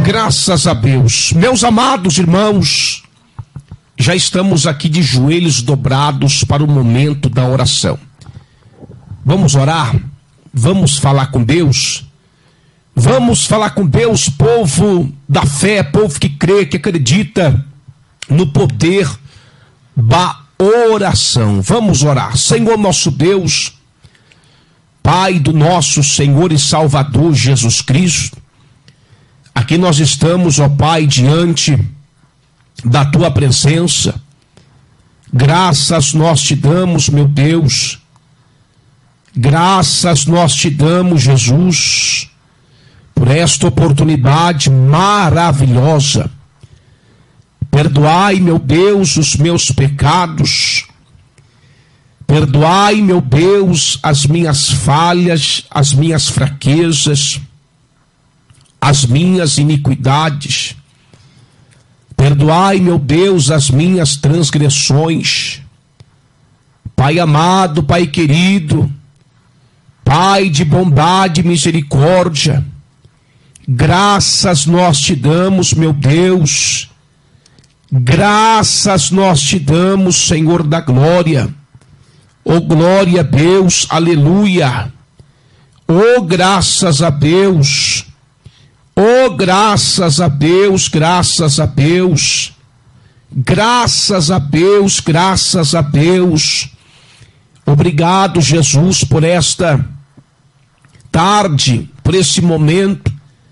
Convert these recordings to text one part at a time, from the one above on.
Graças a Deus. Meus amados irmãos, já estamos aqui de joelhos dobrados para o momento da oração. Vamos orar? Vamos falar com Deus? Vamos falar com Deus, povo da fé, povo que crê, que acredita no poder da oração. Vamos orar. Senhor nosso Deus, Pai do nosso Senhor e Salvador Jesus Cristo, aqui nós estamos, ó Pai, diante da Tua presença. Graças nós te damos, meu Deus. Graças nós te damos, Jesus, por esta oportunidade maravilhosa. Perdoai, meu Deus, os meus pecados. Perdoai, meu Deus, as minhas falhas, as minhas fraquezas, as minhas iniquidades. Perdoai, meu Deus, as minhas transgressões. Pai amado, Pai querido, Pai de bondade e misericórdia, graças nós te damos, meu Deus. Graças nós te damos, Senhor da glória. Oh, glória a Deus, aleluia. Oh, graças a Deus. Oh, graças a Deus, graças a Deus. Graças a Deus, graças a Deus. Obrigado, Jesus, por esta tarde, por esse momento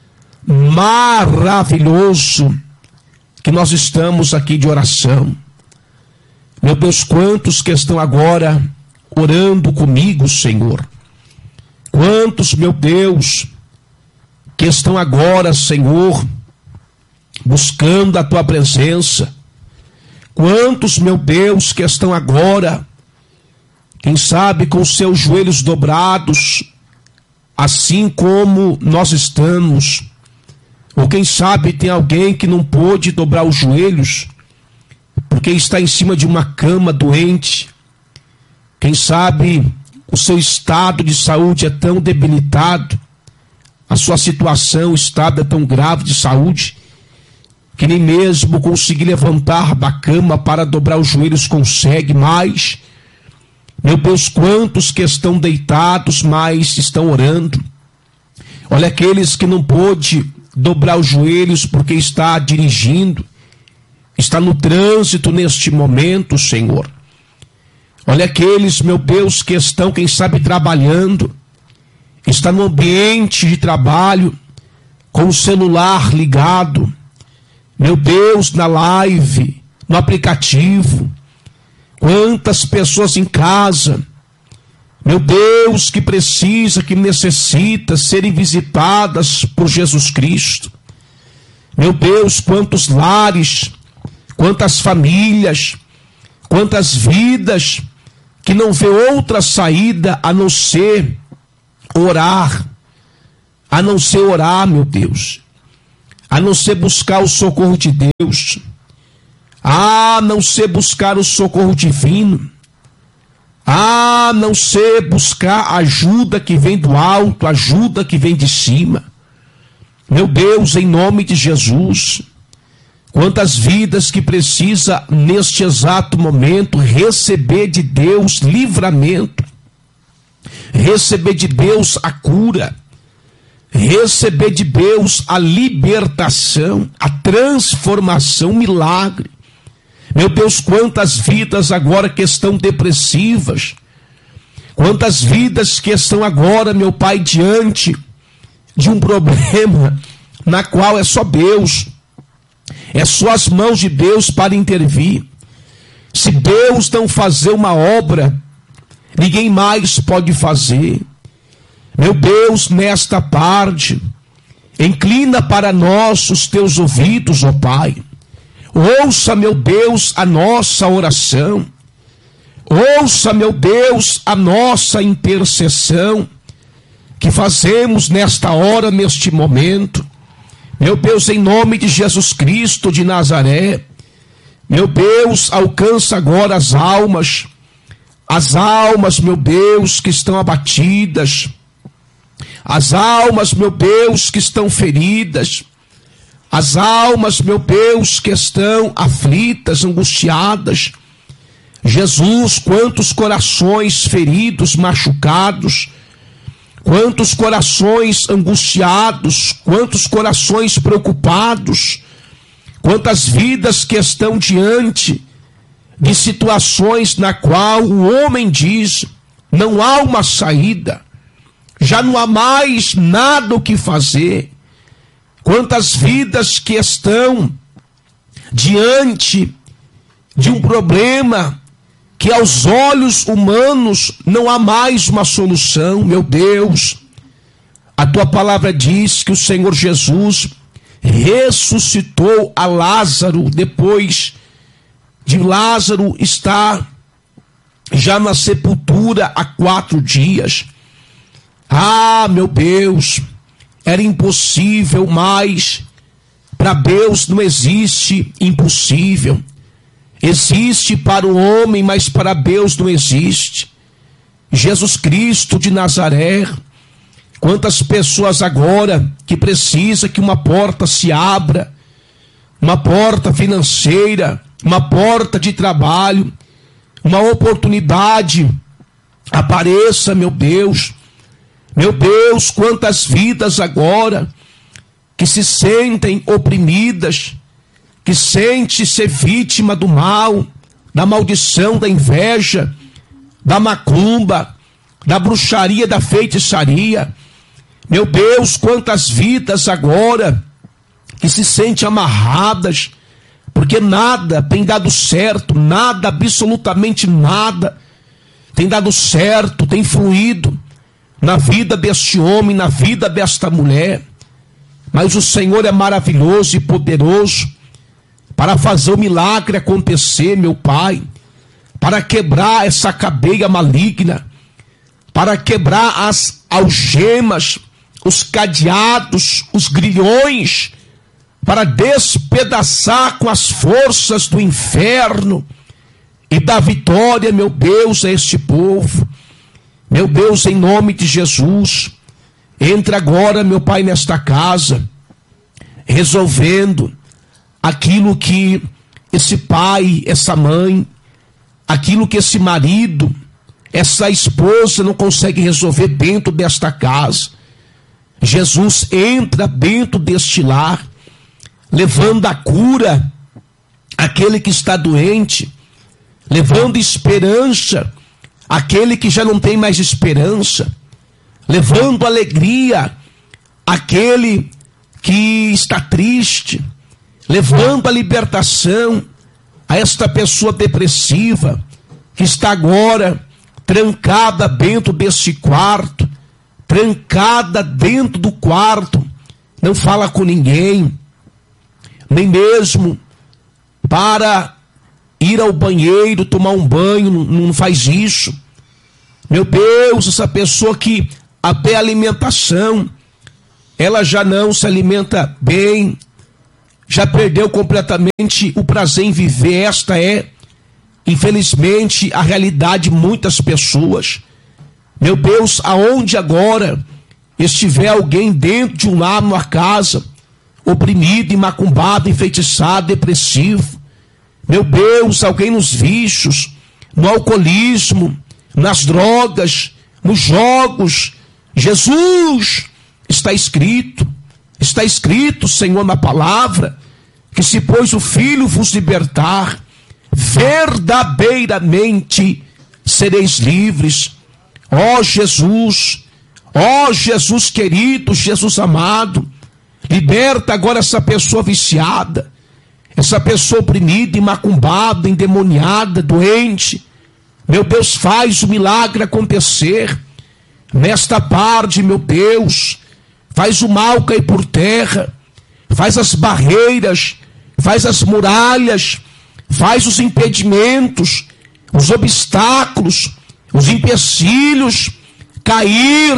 maravilhoso que nós estamos aqui de oração. Meu Deus, quantos que estão agora orando comigo, Senhor. Quantos, meu Deus, que estão agora, Senhor, buscando a Tua presença. Quantos, meu Deus, que estão agora, quem sabe com os seus joelhos dobrados, assim como nós estamos. Ou quem sabe tem alguém que não pôde dobrar os joelhos, porque está em cima de uma cama doente. Quem sabe o seu estado de saúde é tão debilitado, a sua situação, o estado é tão grave de saúde, que nem mesmo conseguir levantar da cama para dobrar os joelhos consegue mais. Meu Deus, quantos que estão deitados, mas estão orando. Olha, aqueles que não pôde dobrar os joelhos porque está dirigindo, está no trânsito neste momento, Senhor. Olha aqueles, meu Deus, que estão, quem sabe, trabalhando, está no ambiente de trabalho, com o celular ligado, meu Deus, na live, no aplicativo. Quantas pessoas em casa, meu Deus, que precisa, que necessita serem visitadas por Jesus Cristo. Meu Deus, quantos lares, quantas famílias, quantas vidas que não vê outra saída a não ser orar, meu Deus, a não ser buscar o socorro de Deus, a não ser buscar o socorro divino, a não ser buscar ajuda que vem do alto, ajuda que vem de cima. Meu Deus, em nome de Jesus, quantas vidas que precisa neste exato momento receber de Deus livramento, receber de Deus a cura, receber de Deus a libertação, a transformação, o milagre. Meu Deus, quantas vidas agora que estão depressivas, quantas vidas que estão agora, meu Pai, diante de um problema na qual é só Deus, é só as mãos de Deus para intervir. Se Deus não fazer uma obra, ninguém mais pode fazer. Meu Deus, nesta tarde, inclina para nós os teus ouvidos, ó Pai. Ouça, meu Deus, a nossa oração. Ouça, meu Deus, a nossa intercessão que fazemos nesta hora, neste momento. Meu Deus, em nome de Jesus Cristo de Nazaré, meu Deus, alcança agora as almas, meu Deus, que estão abatidas, as almas, meu Deus, que estão feridas, as almas, meu Deus, que estão aflitas, angustiadas. Jesus, quantos corações feridos, machucados, quantos corações angustiados, quantos corações preocupados, quantas vidas que estão diante de situações na qual o homem diz, não há uma saída, já não há mais nada o que fazer. Quantas vidas que estão diante de um problema que aos olhos humanos não há mais uma solução. Meu Deus, a tua palavra diz que o Senhor Jesus ressuscitou a Lázaro depois de Lázaro estar já na sepultura há 4 dias. Ah, meu Deus, era impossível, mas para Deus não existe impossível. Existe para o homem, mas para Deus não existe. Jesus Cristo de Nazaré, quantas pessoas agora que precisa que uma porta se abra, uma porta financeira, uma porta de trabalho, uma oportunidade apareça, meu Deus. Meu Deus, quantas vidas agora que se sentem oprimidas, que sente ser vítima do mal, da maldição, da inveja, da macumba, da bruxaria, da feitiçaria. Meu Deus, quantas vidas agora que se sentem amarradas, porque nada tem dado certo, nada, absolutamente nada tem dado certo, tem fluído na vida deste homem, na vida desta mulher. Mas o Senhor é maravilhoso e poderoso para fazer o milagre acontecer, meu Pai, para quebrar essa cadeia maligna, para quebrar as algemas, os cadeados, os grilhões, para despedaçar com as forças do inferno e dar vitória, meu Deus, a este povo. Meu Deus, em nome de Jesus, entra agora, meu Pai, nesta casa, resolvendo aquilo que esse pai, essa mãe, aquilo que esse marido, essa esposa não consegue resolver dentro desta casa. Jesus entra dentro deste lar, levando a cura àquele que está doente, levando esperança àquele que já não tem mais esperança, levando alegria àquele que está triste, levando a libertação a esta pessoa depressiva que está agora trancada dentro deste quarto, trancada dentro do quarto, não fala com ninguém, nem mesmo para ir ao banheiro, tomar um banho, não faz isso. Meu Deus, essa pessoa que até a alimentação, ela já não se alimenta bem, já perdeu completamente o prazer em viver. Esta é, infelizmente, a realidade de muitas pessoas. Meu Deus, aonde agora estiver alguém dentro de um lar, numa casa, oprimido, macumbado, enfeitiçado, depressivo, meu Deus, alguém nos vícios, no alcoolismo, nas drogas, nos jogos, Jesus, está escrito, Senhor, na palavra, que se pois o Filho vos libertar, verdadeiramente sereis livres. Ó Jesus querido, Jesus amado, liberta agora essa pessoa viciada, essa pessoa oprimida, macumbada, endemoniada, doente. Meu Deus, faz o milagre acontecer nesta tarde, meu Deus. Faz o mal cair por terra, faz as barreiras, faz as muralhas, faz os impedimentos, os obstáculos, os empecilhos cair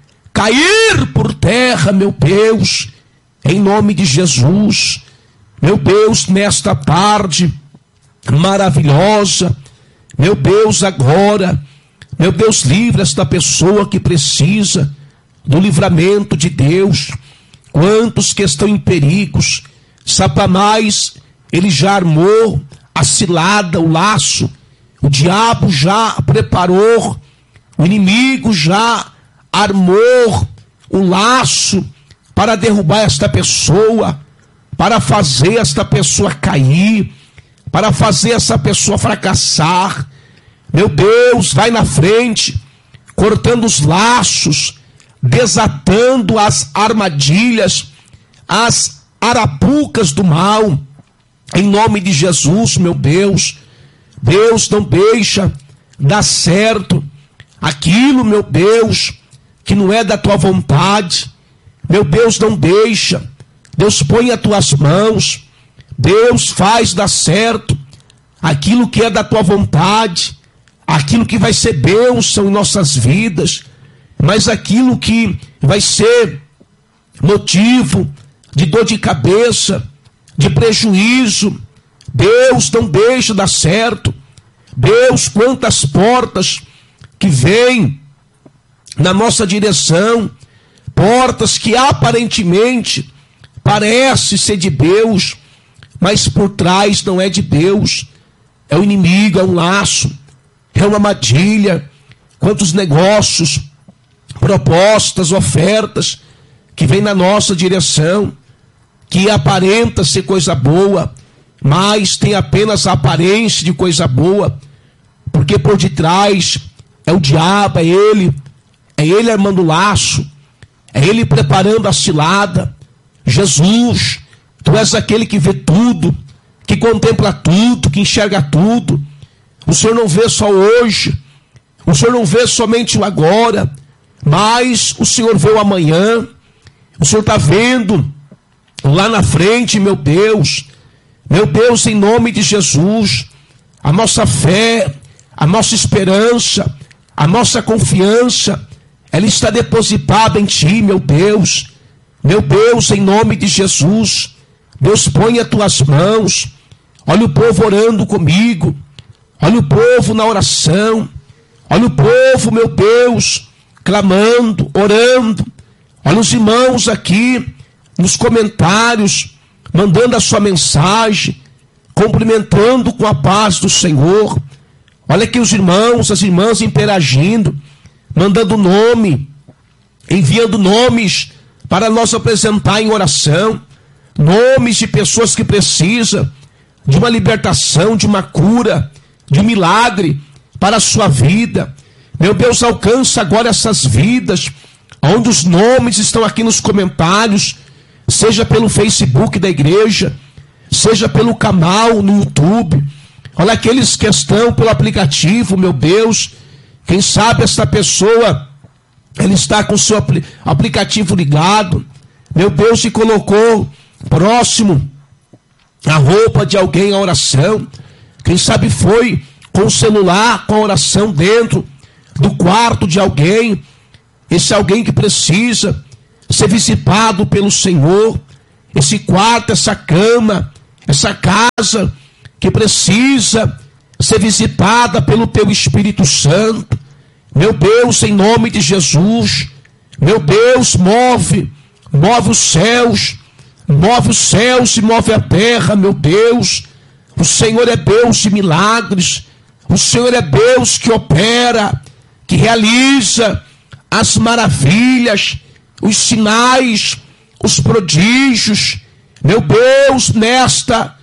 por terra, meu Deus, em nome de Jesus. Meu Deus, nesta tarde maravilhosa, meu Deus, agora, meu Deus, livra esta pessoa que precisa do livramento de Deus. Quantos que estão em perigos, Satanás, ele já armou a cilada, o laço. O diabo já preparou, o inimigo já armou o laço para derrubar esta pessoa, para fazer esta pessoa cair, para fazer essa pessoa fracassar. Meu Deus, vai na frente, cortando os laços, desatando as armadilhas, as arapucas do mal, em nome de Jesus, meu Deus. Deus, não deixa dar certo aquilo, meu Deus, que não é da tua vontade. Meu Deus, não deixa. Deus, põe as tuas mãos. Deus, faz dar certo aquilo que é da tua vontade, aquilo que vai ser bênção em nossas vidas, mas aquilo que vai ser motivo de dor de cabeça, de prejuízo, Deus, não deixa dar certo. Deus, quantas portas que vêm na nossa direção, portas que aparentemente parece ser de Deus, mas por trás não é de Deus, é o inimigo, é um laço, é uma armadilha. Quantos negócios, propostas, ofertas que vêm na nossa direção, que aparenta ser coisa boa, mas tem apenas a aparência de coisa boa, porque por detrás é o diabo, é ele armando o laço, é ele preparando a cilada. Jesus, tu és aquele que vê tudo, que contempla tudo, que enxerga tudo. O Senhor não vê só hoje, o Senhor não vê somente o agora, mas o Senhor vê o amanhã. O Senhor está vendo lá na frente, meu Deus, em nome de Jesus, a nossa fé, a nossa esperança, a nossa confiança, ela está depositada em Ti, meu Deus, em nome de Jesus. Deus, põe as Tuas mãos, olha o povo orando comigo, olha o povo na oração, olha o povo, meu Deus, clamando, orando, olha os irmãos aqui nos comentários, mandando a sua mensagem, cumprimentando com a paz do Senhor. Olha aqui os irmãos, as irmãs interagindo, mandando nome, enviando nomes para nós apresentar em oração, nomes de pessoas que precisam de uma libertação, de uma cura, de um milagre para a sua vida. Meu Deus, alcança agora essas vidas, onde os nomes estão aqui nos comentários, seja pelo Facebook da igreja, seja pelo canal no YouTube. Olha aqueles que estão pelo aplicativo, meu Deus. Quem sabe esta pessoa, ele está com o seu aplicativo ligado, meu Deus, e colocou próximo a roupa de alguém a oração. Quem sabe foi com o celular, com a oração dentro do quarto de alguém. Esse alguém que precisa ser visitado pelo Senhor, esse quarto, essa cama, essa casa que precisa ser visitada pelo Teu Espírito Santo. Meu Deus, em nome de Jesus, meu Deus, move os céus e move a terra, meu Deus. O Senhor é Deus de milagres, o Senhor é Deus que opera, que realiza as maravilhas, os sinais, os prodígios. Meu Deus, nesta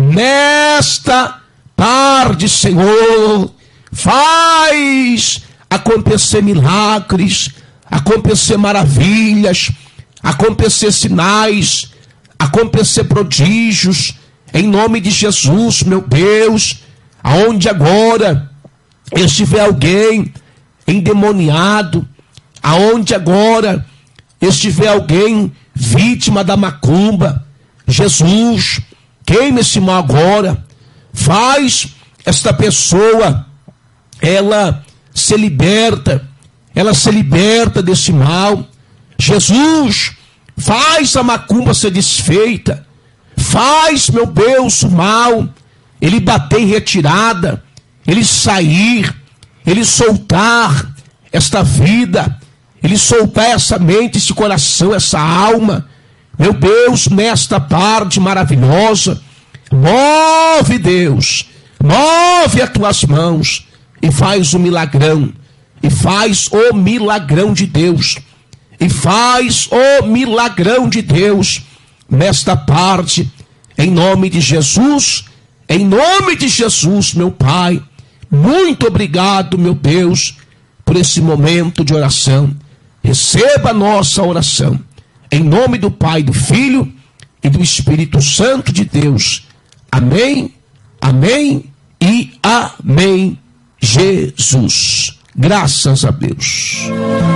tarde, Senhor, faz acontecer milagres, acontecer maravilhas, acontecer sinais, acontecer prodígios, em nome de Jesus, meu Deus. Aonde agora estiver alguém endemoniado, aonde agora estiver alguém vítima da macumba, Jesus, queima esse mal agora, faz esta pessoa, ela se liberta desse mal. Jesus, faz a macumba ser desfeita, faz, meu Deus, o mal, ele bater em retirada, ele sair, ele soltar esta vida, ele soltar essa mente, esse coração, essa alma. Meu Deus, nesta tarde maravilhosa, move, Deus, move as tuas mãos e faz o milagrão, e faz o milagrão de Deus, e faz o milagrão de Deus nesta tarde, em nome de Jesus, meu Pai. Muito obrigado, meu Deus, por esse momento de oração. Receba a nossa oração, em nome do Pai, do Filho e do Espírito Santo de Deus. Amém, amém e amém, Jesus. Graças a Deus.